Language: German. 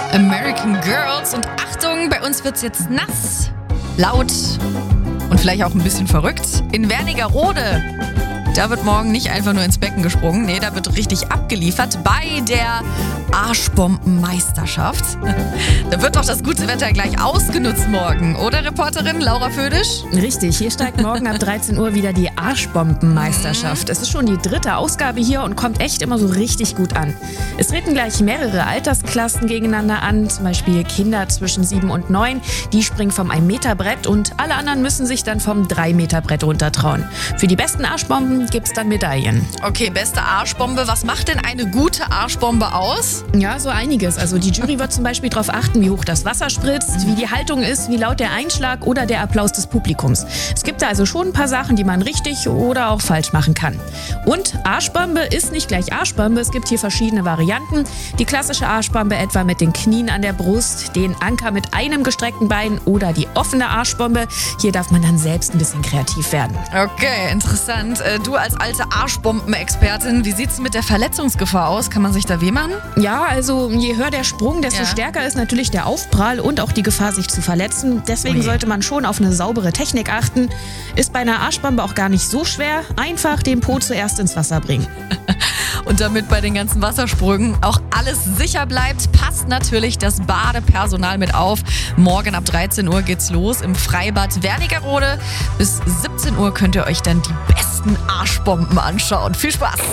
American Girls. Und Achtung, bei uns wird's jetzt nass, laut und vielleicht auch ein bisschen verrückt. In Wernigerode, da wird morgen nicht einfach nur ins Becken gesprungen. Nee, da wird richtig abgeliefert bei der Arschbombenmeisterschaft. Da wird doch das gute Wetter gleich ausgenutzt morgen, oder Reporterin Laura Födisch? Richtig, hier steigt morgen ab 13 Uhr wieder die Arschbombenmeisterschaft. Es ist schon die 3. Ausgabe hier und kommt echt immer so richtig gut an. Es treten gleich mehrere Altersklassen gegeneinander an, zum Beispiel Kinder zwischen 7 und 9. Die springen vom 1-Meter-Brett und alle anderen müssen sich dann vom 3-Meter-Brett runtertrauen. Für die besten Arschbomben gibt's dann Medaillen. Okay, beste Arschbombe. Was macht denn eine gute Arschbombe aus? Ja, so einiges. Also die Jury wird zum Beispiel darauf achten, wie hoch das Wasser spritzt, wie die Haltung ist, wie laut der Einschlag oder der Applaus des Publikums. Es gibt da also schon ein paar Sachen, die man richtig oder auch falsch machen kann. Und Arschbombe ist nicht gleich Arschbombe. Es gibt hier verschiedene Varianten. Die klassische Arschbombe etwa mit den Knien an der Brust, den Anker mit einem gestreckten Bein oder die offene Arschbombe. Hier darf man dann selbst ein bisschen kreativ werden. Okay, interessant. Du als alte Arschbombenexpertin, wie sieht's mit der Verletzungsgefahr aus? Kann man sich da weh machen? Ja, also je höher der Sprung, desto stärker ist natürlich der Aufprall und auch die Gefahr, sich zu verletzen. Deswegen sollte man schon auf eine saubere Technik achten. Ist bei einer Arschbombe auch gar nicht so schwer. Einfach den Po zuerst ins Wasser bringen. Und damit bei den ganzen Wassersprüngen auch alles sicher bleibt, passt natürlich das Badepersonal mit auf. Morgen ab 13 Uhr geht's los im Freibad Wernigerode. Bis 17 Uhr könnt ihr euch dann die besten Arschbomben anschauen. Viel Spaß!